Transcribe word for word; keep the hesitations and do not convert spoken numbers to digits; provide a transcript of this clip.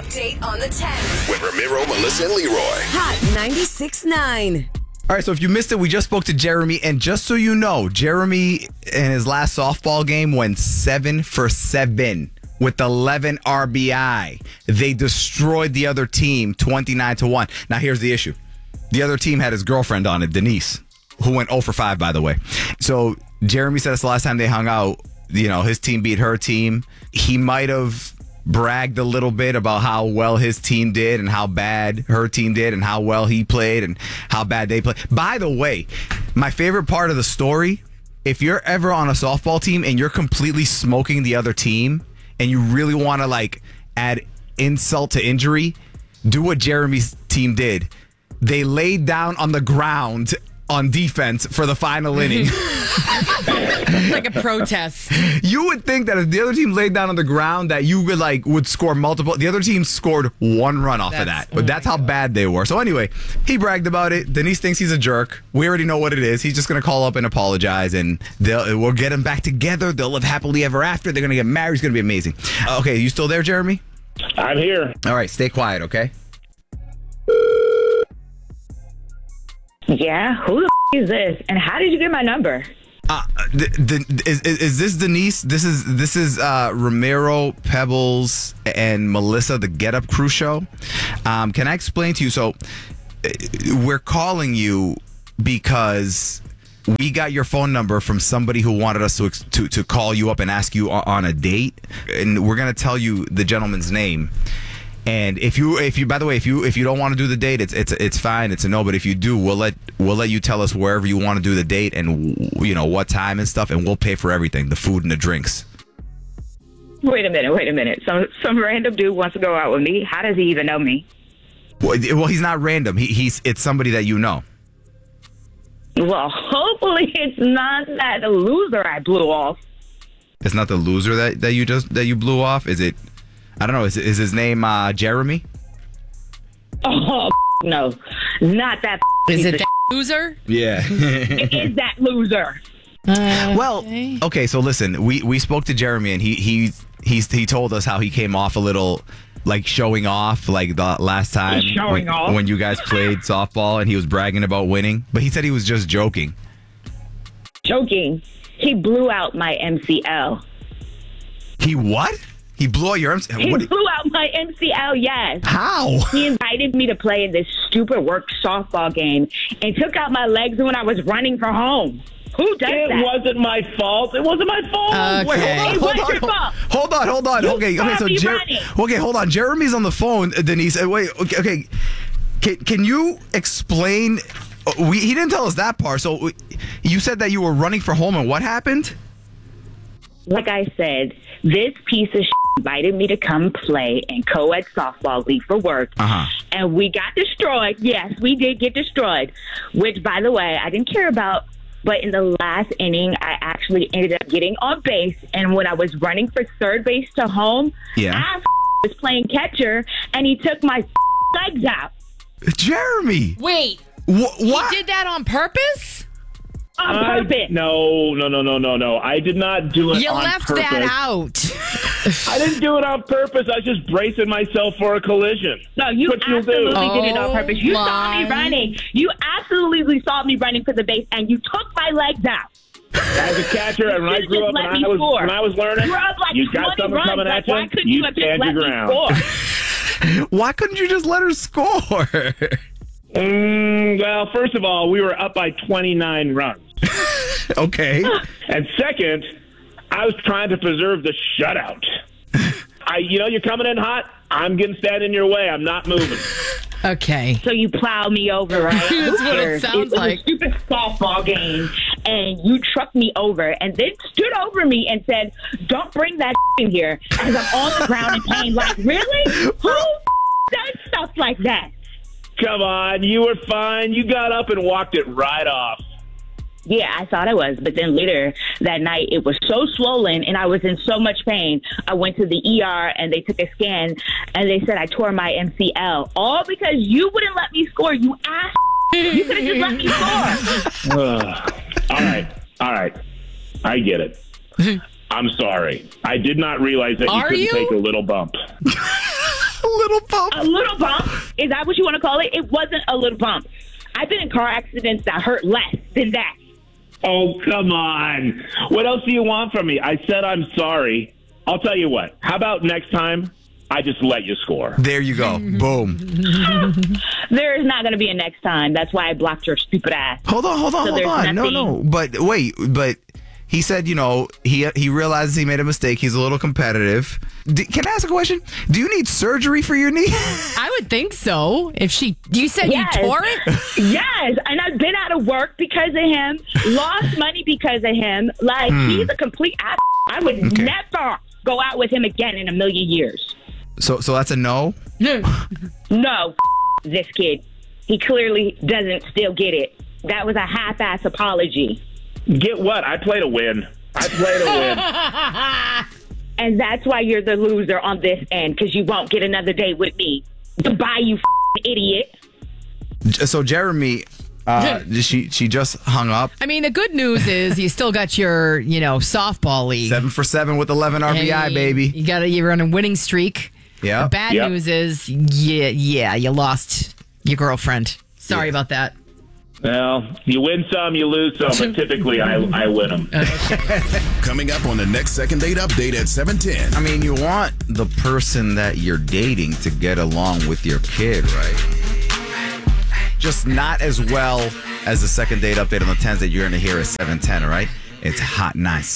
update on the tens. With Ramiro, Melissa, and Leroy. Hot ninety-six point nine. All right, so if you missed it, we just spoke to Jeremy. And just so you know, Jeremy in his last softball game went seven for seven with eleven R B I. They destroyed the other team twenty-nine to one. Now, here's the issue. The other team had his girlfriend on it, Denise, who went zero for five, by the way. So Jeremy said it's the last time they hung out. You know, his team beat her team. He might have bragged a little bit about how well his team did and how bad her team did and how well he played and how bad they played. By the way, my favorite part of the story, if you're ever on a softball team and you're completely smoking the other team and you really want to like add insult to injury, do what Jeremy's team did. They laid down on the ground on defense for the final inning. It's like a protest. You would think that if the other team laid down on the ground that you would like would score multiple. The other team scored one run off That's, of that. oh But that's how God. bad they were. So anyway, he bragged about it. Denise thinks he's a jerk. We already know what it is. He's just going to call up and apologize, and they'll we'll get them back together. They'll live happily ever after. They're going to get married. It's going to be amazing. Uh, okay, you still there, Jeremy? I'm here. All right, stay quiet, okay? Yeah, who the f- is this? And how did you get my number? Uh, th- th- is, is is this Denise? This is this is uh, Ramiro, Pebbles, and Melissa, the Get Up Crew show. Um, can I explain to you? So uh, we're calling you because we got your phone number from somebody who wanted us to to to call you up and ask you on, on a date, and we're gonna tell you the gentleman's name. And if you, if you, by the way, if you, if you don't want to do the date, it's it's it's fine. It's a no. But if you do, we'll let we'll let you tell us wherever you want to do the date and you know what time and stuff, and we'll pay for everything, the food and the drinks. Wait a minute, wait a minute. Some some random dude wants to go out with me. How does he even know me? Well, well he's not random. He, he's it's somebody that you know. Well, hopefully it's not that loser I blew off. It's not the loser that, that you just that you blew off. Is it? I don't know. Is is his name uh, Jeremy? Oh no, not that. Is piece it of that loser? Yeah. It is that loser. Uh, Well, okay. okay. So listen, we, we spoke to Jeremy, and he he he's, he told us how he came off a little like showing off, like the last time Showing when, off? when you guys played softball, and he was bragging about winning. But he said he was just joking. Joking. He blew out my M C L. He what? He blew out your M C L? He What? blew out my M C L. Yes. How? He invited me to play in this stupid work softball game and took out my legs when I was running for home. Who does It that? wasn't my fault. It wasn't my fault. Okay. Wait, It hold was on, hold your on, fault. hold on, hold on. You Okay, okay. saw So, me Jer- running. okay, hold on. Jeremy's on the phone, uh, Denise. Uh, Wait, okay, okay. Can, can you explain? uh, We he didn't tell us that part. So, uh, you said that you were running for home, and what happened? Like I said, this piece of shit invited me to come play in co-ed softball league for work. Uh-huh. And we got destroyed. Yes, we did get destroyed. Which, by the way, I didn't care about. But in the last inning, I actually ended up getting on base. And when I was running for third base to home, Yeah. I was playing catcher, and he took my legs out. Jeremy. Wait, Wh- what? he did that on purpose? On I- purpose. no, no, no, no, no, no. I did not do it You on left purpose. that out. I didn't do it on purpose. I was just bracing myself for a collision. No, you What you'll absolutely do. did it on Oh purpose. You saw me my- running. You absolutely saw me running for the base, and you took my legs out. As a catcher, and when I You grew just up let and me I was score. when I was learning, You were up like you got twenty something runs. coming Like, at you, why couldn't you you have just stand let your me ground. score? Why couldn't you just let her score? Mm, well, first of all, we were up by twenty-nine runs. Okay. And second, I was trying to preserve the shutout. I, you know, you're coming in hot. I'm getting stand in your way. I'm not moving. Okay. So you plowed me over, right? That's Who what it cares? sounds was like. a stupid softball game, and you trucked me over, and then stood over me and said, "Don't bring that in here." As I'm on the ground in pain, like, really? Who does stuff like that? Come on, you were fine. You got up and walked it right off. Yeah, I thought I was, but then later that night it was so swollen and I was in so much pain. I went to the E R and they took a scan and they said I tore my M C L, all because you wouldn't let me score. You ass. You could have just let me score. Ugh. All right, all right. I get it. I'm sorry. I did not realize that you Are couldn't you? take a little bump. A little little bump. A little bump? Is that what you want to call it? It wasn't a little bump. I've been in car accidents that hurt less than that. Oh, come on. What else do you want from me? I said I'm sorry. I'll tell you what. How about next time I just let you score? There you go. Boom. There is not going to be a next time. That's why I blocked your stupid ass. Hold on, hold on, So hold there's on. No, nothing- no. But wait, but he said, you know, he he realizes he made a mistake. He's a little competitive. D- can I ask a question? Do you need surgery for your knee? I would think so. If she, you said Yes. you tore it? Yes, and I've been out of work because of him, lost money because of him. Like, he's a complete ass. I would Okay. never go out with him again in a million years. So so that's a no? No, this kid. He clearly doesn't still get it. That was a half-ass apology. Get what? I played to win. I played to win. And that's why you're the loser on this end, because you won't get another date with me. Goodbye, you f***ing idiot. J- So Jeremy, uh, she she just hung up. I mean, the good news is you still got your, you know, softball league. Seven for seven with eleven R B I, Hey, baby. You got a, you're on a winning streak. Yeah. The bad Yep. news is, yeah, yeah, you lost your girlfriend. Sorry Yeah. about that. Well, you win some, you lose some, but typically I, I win them. Coming up on the next Second Date Update at seven ten. I mean, you want the person that you're dating to get along with your kid, right? Just not as well as the second date update on the tens that you're going to hear at seven ten, all right? It's hot, nice.